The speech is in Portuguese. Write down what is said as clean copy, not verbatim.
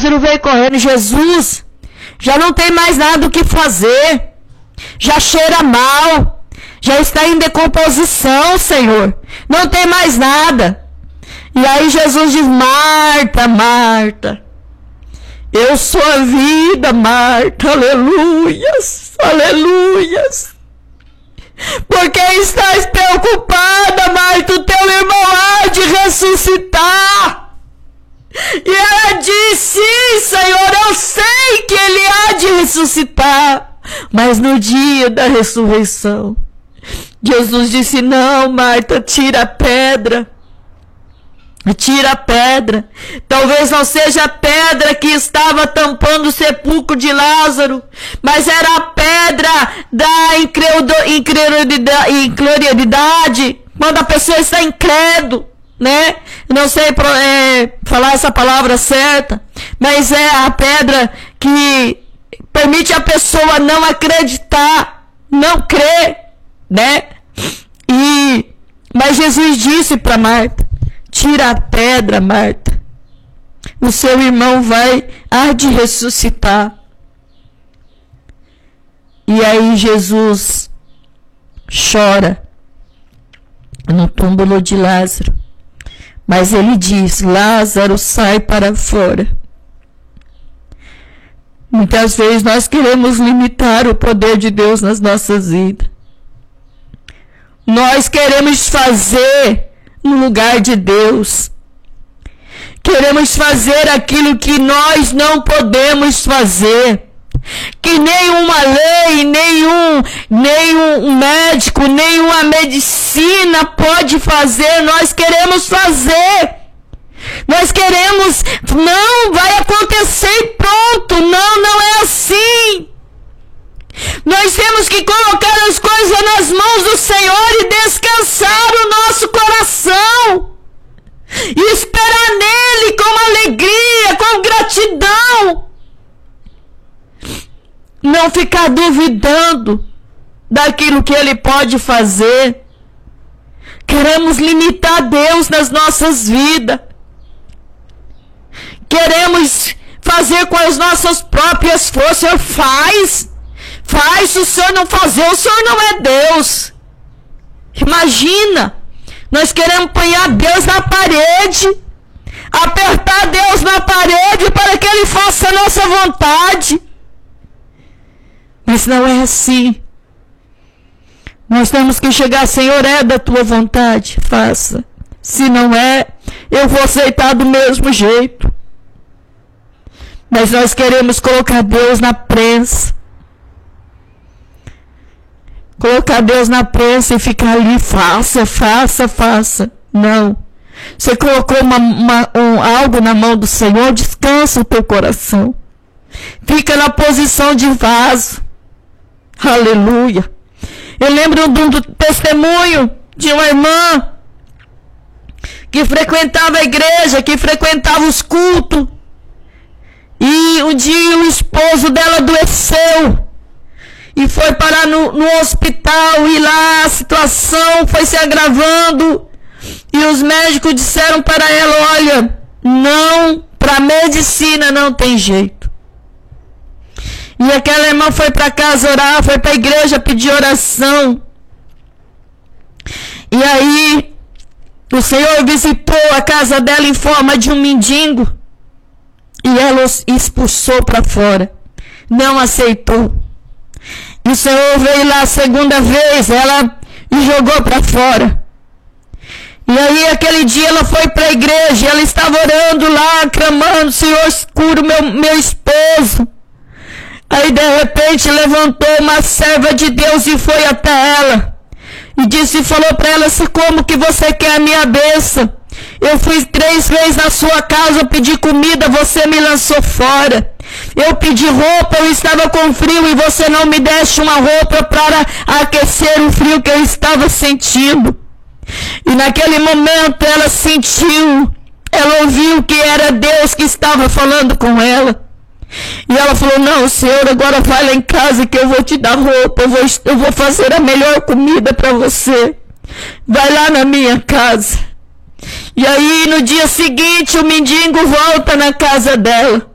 Lázaro veio correndo. Jesus, já não tem mais nada o que fazer. Já cheira mal. Já está em decomposição, Senhor. Não tem mais nada. E aí Jesus diz: Marta, Marta, eu sou a vida, Marta. Aleluias, aleluias. Por que estás preocupada, Marta? O teu irmão há de ressuscitar. E ela disse: sim, Senhor, eu sei que ele há de ressuscitar, mas no dia da ressurreição. Jesus disse: não, Marta, tira a pedra. Tira a pedra. Talvez não seja a pedra que estava tampando o sepulcro de Lázaro, mas era a pedra da incredulidade. Quando a pessoa está incrédulo, né? Não sei falar essa palavra certa, mas é a pedra que permite a pessoa não acreditar, não crer, né? Mas Jesus disse para Marta: tira a pedra, Marta. O seu irmão há de ressuscitar. E aí Jesus chora no túmulo de Lázaro. Mas ele diz: Lázaro, sai para fora. Muitas vezes nós queremos limitar o poder de Deus nas nossas vidas. Nós queremos fazer no lugar de Deus. Queremos fazer aquilo que nós não podemos fazer. Que nenhuma lei, nenhum médico, nenhuma medicina pode fazer. Nós queremos fazer. Nós queremos, não vai acontecer e pronto. Não é assim. Nós temos que colocar as coisas nas mãos do Senhor e descansar o nosso coração. E esperar nele com alegria, com gratidão. Não ficar duvidando daquilo que ele pode fazer. Queremos limitar Deus nas nossas vidas. Queremos fazer com as nossas próprias forças. Faz, se o Senhor não fazer, o Senhor não é Deus. Imagina, nós queremos apanhar Deus na parede, apertar Deus na parede para que Ele faça a nossa vontade. Mas não é assim. Nós temos que chegar: Senhor, é da tua vontade, faça. Se não é, eu vou aceitar do mesmo jeito. Mas nós queremos colocar Deus na prensa. Colocar Deus na prensa e ficar ali: faça. Não. Você colocou algo na mão do Senhor, descansa o teu coração. Fica na posição de vaso. Aleluia. Eu lembro do testemunho de uma irmã que frequentava a igreja, que frequentava os cultos. E um dia o esposo dela adoeceu e foi parar no hospital, e lá a situação foi se agravando, e os médicos disseram para ela: olha, não, para medicina não tem jeito. E aquela irmã foi para casa orar, foi para a igreja pedir oração. E aí o Senhor visitou a casa dela em forma de um mendigo, e ela os expulsou para fora, não aceitou. E o Senhor veio lá a segunda vez, ela jogou para fora. E aí aquele dia ela foi para a igreja, ela estava orando lá, clamando: Senhor, cura o meu esposo. Aí de repente levantou uma serva de Deus e foi até ela. E falou para ela: como que você quer a minha bênção? Eu fui 3 vezes na sua casa pedir comida, você me lançou fora. Eu pedi roupa, eu estava com frio e você não me deste uma roupa para aquecer o frio que eu estava sentindo. E naquele momento ela sentiu, ela ouviu que era Deus que estava falando com ela. E ela falou: não, Senhor, agora vai lá em casa que eu vou te dar roupa, eu vou fazer a melhor comida para você. Vai lá na minha casa. E aí no dia seguinte o mendigo volta na casa dela.